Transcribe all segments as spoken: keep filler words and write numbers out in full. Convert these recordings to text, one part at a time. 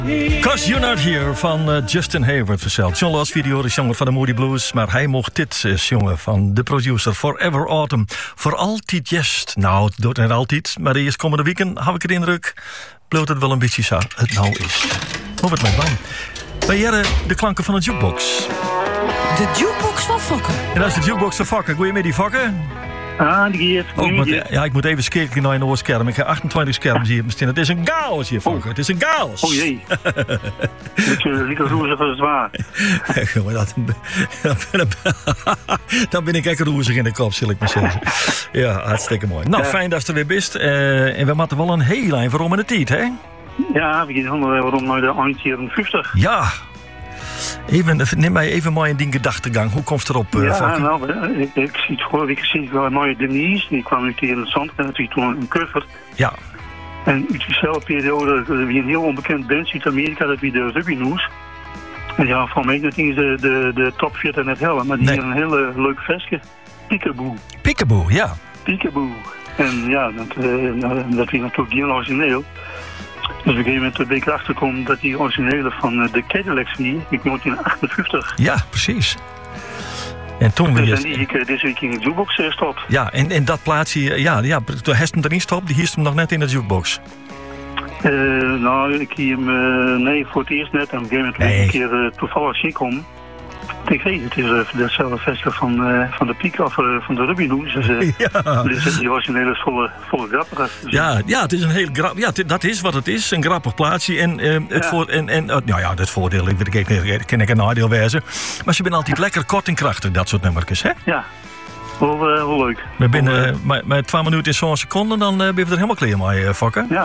'Cause You're Not Here van uh, Justin Hayward verzeld. John Lost video is jongen van de Moody Blues, maar hij mocht dit uh, jongen van de producer Forever Autumn. Voor altijd jest. Nou, het doet het altijd, maar de eerst komende weekend heb ik de indruk, bloot het wel een beetje zo het nou is. Hoe het met man. Wij jaren de klanken van de jukebox. De jukebox van Fokker. En dat is de jukebox van Fokker. Goedemiddag, Fokker. Ah, die geeft. Oh, moet, ja, ik moet even skeken naar een oorscherm. Ik heb achtentwintig schermen hier. Het is een chaos hier, Fokker. Het is een chaos. Oh jee. Lekker roezig als het waar. dat, dan ben ik echt roezig in de kop, zal ik maar zeggen. Ja, hartstikke mooi. Nou, ja. Fijn dat je er weer bent. Uh, en we moeten wel een heel lijn voor om in de tijd, hè? Ja, we gaan waarom naar de eind jaren vijftig. Ja. Even, neem mij even mooi in die gedachtegang. Hoe komt het erop? Uh, ja, nou, ik, ik zie het voor. Ik zie wel een mooie Denise. Die kwam uit hier in het zand. En natuurlijk toen een cover. Ja. En uit diezelfde periode, wie een heel onbekend band uit Amerika, dat wie de Rugby News. En ja, van mij dat is de, de, de top veertien net helemaal. Maar die nee. Hier een hele leuk vestje. Peekaboo. Peekaboo, ja. Peekaboo. En ja, dat, uh, dat is natuurlijk heel origineel. Dus op een gegeven moment ben ik erachter gekomen dat die originele van de Cadillacs hier, ik negentien achtenvijftig. Ja, precies. En toen dus weer. En die ik deze week in de jukebox stop. Ja, en, en dat plaatsje, ja, ja, toen heeft hem erin stop, die hiest hem nog net in de jukebox. Uh, nou, ik hier hem, uh, nee, voor het eerst net. En op een gegeven moment nee. een keer uh, toevallig zien komen. Ik weet het, is uh, hetzelfde festival van, uh, van de Piek of uh, van de Rugby News. Dus, uh, ja. Dus die originele is volle, volle grappig. Dus, ja, ja, het is een heel grap. Ja, t- dat is wat het is, een grappig plaatsje. En, uh, het, ja. voor, en, en uh, nou ja, dat voordeel, ik weet ik, ken ik een nadeel wezen. Maar ze zijn altijd lekker kort en krachtig, dat soort nummertjes, hè? Ja. Wel, uh, wel leuk. We binnen uh, met, met twee minuten in zo'n seconde, dan uh, ben je er helemaal klaar mee, uh, Fokker. Ja.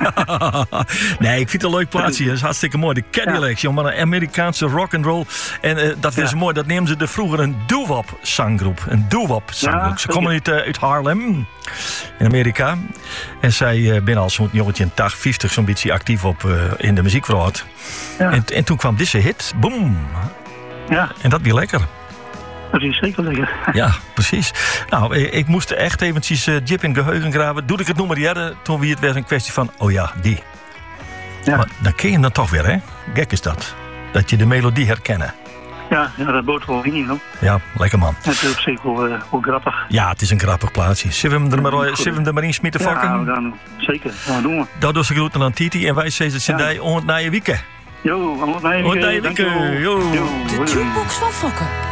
Nee, ik vind het een leuk plaatsje. Dat is hartstikke mooi. De Cadillacs, ja. Jongen, een Amerikaanse rock'n'roll. En uh, dat is ja. mooi, dat nemen ze de vroeger een doo-wop zanggroep. Een doo-wop zanggroep. Ja, ze komen uit, uh, uit Harlem, in Amerika. En zij uh, ben al zo'n jongetje tachtig, vijftig zo'n beetje actief op uh, in de muziekwereld. Ja. En, en toen kwam deze hit, boom. Ja. En dat weer lekker. Dat is zeker lekker. Ja, precies. Nou, ik moest echt eventjes uh, Jip in geheugen graven. Doe ik het nummer jaren, toen wie het werd een kwestie van, oh ja, die. Ja. Maar dan ken je hem dan toch weer, hè? Gek is dat. Dat je de melodie herkennen. Ja, ja dat boot wel in, hoor. Ja, lekker man. Het is op zich wel, uh, wel grappig. Ja, het is een grappig plaatsje. Zullen we hem er maar, zullen we hem er maar in smitten vakken? Ja, dan, zeker. Dat doen we. Dat doe ik groeten aan Titi en wij zeggen het ja. je om het na je weekend. Jo, om het na je weekend. weekend. Jo. De jukebox van Fokker.